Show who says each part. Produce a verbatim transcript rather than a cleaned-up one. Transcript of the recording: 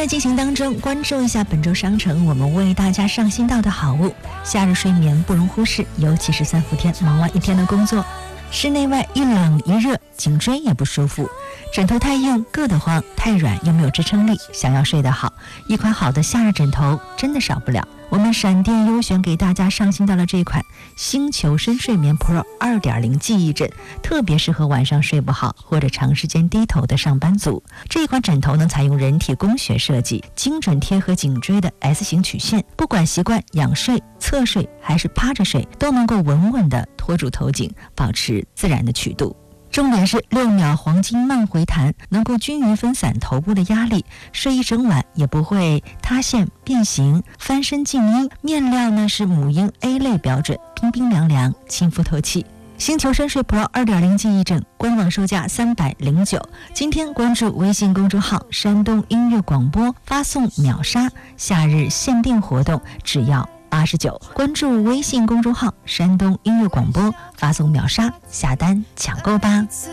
Speaker 1: 进行当中，关注一下本周商城我们为大家上新到的好物。夏日睡眠不容忽视，尤其是三伏天忙完一天的工作，室内外一冷一热，颈椎也不舒服，枕头太硬硌得慌，太软又没有支撑力，想要睡得好，一款好的夏日枕头真的少不了。我们闪电优选给大家上新到了这款星球深睡眠 Pro 二点零 记忆枕，特别适合晚上睡不好或者长时间低头的上班族。这款枕头呢，采用人体工学设计，精准贴合颈椎的 S 型曲线，不管习惯仰睡、侧睡还是趴着睡，都能够稳稳地托住头颈，保持自然的曲度。重点是六秒黄金慢回弹，能够均匀分散头部的压力，睡一整晚也不会塌陷变形。翻身静音，面料呢是母婴 A 类标准，冰冰凉凉，亲肤透气。星球深睡 Pro 二点零 记忆枕官网售价三百零九，今天关注微信公众号山东音乐广播，发送秒杀，夏日限定活动只要八十九，关注微信公众号山东音乐广播，发送秒杀下单抢购吧。